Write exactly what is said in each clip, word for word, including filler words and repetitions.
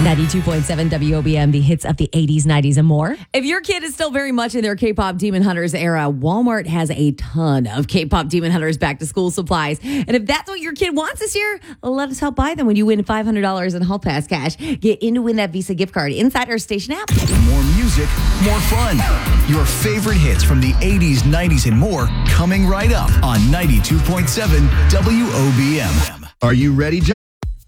ninety-two point seven W O B M, the hits of the eighties, nineties, and more. If your kid is still very much in their K-pop Demon Hunters era, Walmart has a ton of K-pop Demon Hunters back-to-school supplies. And if that's what your kid wants this year, let us help buy them when you win five hundred dollars in Hall Pass cash. Get in to win that Visa gift card inside our station app. More music, more fun. Your favorite hits from the eighties, nineties, and more coming right up on ninety-two point seven W O B M. Are you ready, John?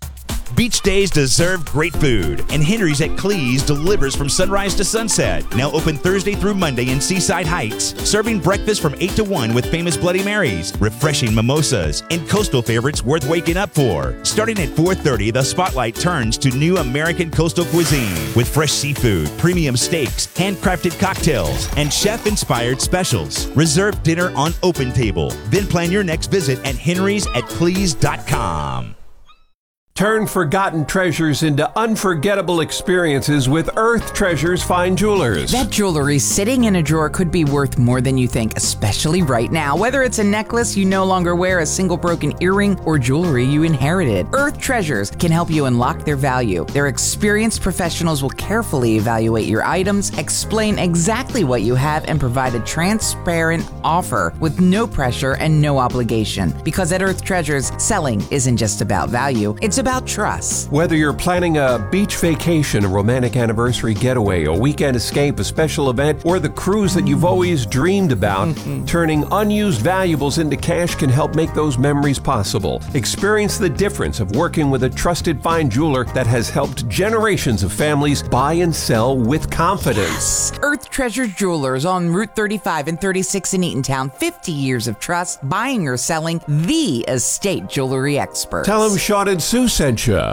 Beach days deserve great food, and Henry's at Cleese delivers from sunrise to sunset. Now open Thursday through Monday in Seaside Heights, serving breakfast from eight to one with famous Bloody Marys, refreshing mimosas, and coastal favorites worth waking up for. Starting at four thirty, the spotlight turns to new American coastal cuisine with fresh seafood, premium steaks, handcrafted cocktails, and chef-inspired specials. Reserve dinner on Open Table. Then plan your next visit at henrys at cleese dot com. Turn forgotten treasures into unforgettable experiences with Earth Treasures Fine Jewelers. That jewelry sitting in a drawer could be worth more than you think, especially right now. Whether it's a necklace you no longer wear, a single broken earring, or jewelry you inherited, Earth Treasures can help you unlock their value. Their experienced professionals will carefully evaluate your items, explain exactly what you have, and provide a transparent offer with no pressure and no obligation. Because at Earth Treasures, selling isn't just about value, it's about about trust. Whether you're planning a beach vacation, a romantic anniversary getaway, a weekend escape, a special event, or the cruise that you've always dreamed about, turning unused valuables into cash can help make those memories possible. Experience the difference of working with a trusted fine jeweler that has helped generations of families buy and sell with confidence. Yes. Earth Treasure Jewelers on Route thirty-five and thirty-six in Eatontown. fifty years of trust, buying or selling, the estate jewelry experts. Tell them Sean and Sue sent you.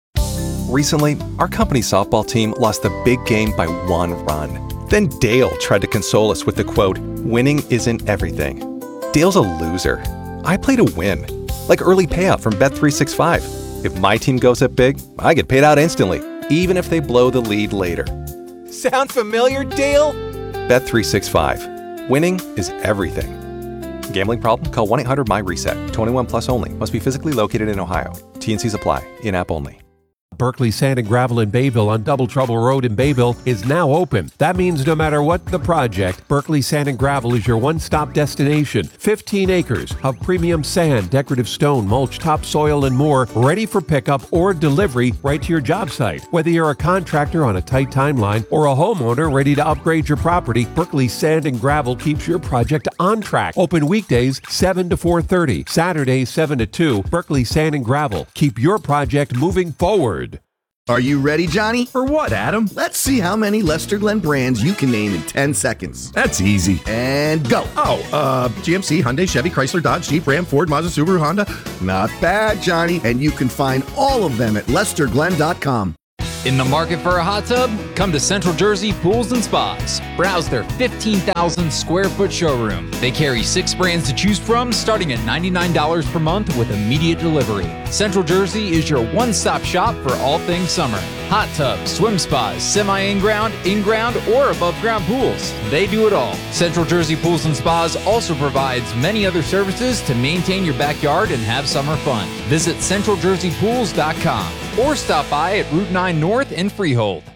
Recently, our company softball team lost the big game by one run. Then Dale tried to console us with the quote, "Winning isn't everything." Dale's a loser. I play to win. Like early payout from Bet three sixty-five. If my team goes up big, I get paid out instantly, even if they blow the lead later. Sound familiar, Dale? Bet three sixty-five. Winning is everything. Gambling problem? Call one eight hundred M Y reset. twenty-one plus only. Must be physically located in Ohio. T N Cs apply. In-app only. Berkeley Sand and Gravel in Bayville on Double Trouble Road in Bayville is now open. That means no matter what the project, Berkeley Sand and Gravel is your one-stop destination. fifteen acres of premium sand, decorative stone, mulch, topsoil, and more, ready for pickup or delivery right to your job site. Whether you're a contractor on a tight timeline or a homeowner ready to upgrade your property, Berkeley Sand and Gravel keeps your project on track. Open weekdays seven to four thirty, Saturdays seven to two. Berkeley Sand and Gravel. Keep your project moving forward. Are you ready, Johnny? For what, Adam? Let's see how many Lester Glenn brands you can name in ten seconds. That's easy. And go. Oh, uh, G M C, Hyundai, Chevy, Chrysler, Dodge, Jeep, Ram, Ford, Mazda, Subaru, Honda. Not bad, Johnny. And you can find all of them at lester glenn dot com. In the market for a hot tub? Come to Central Jersey Pools and Spas. Browse their fifteen thousand square foot showroom. They carry six brands to choose from, starting at ninety-nine dollars per month with immediate delivery. Central Jersey is your one-stop shop for all things summer. Hot tubs, swim spas, semi-in-ground, in-ground, or above-ground pools. They do it all. Central Jersey Pools and Spas also provides many other services to maintain your backyard and have summer fun. Visit central jersey pools dot com or stop by at Route nine North in Freehold.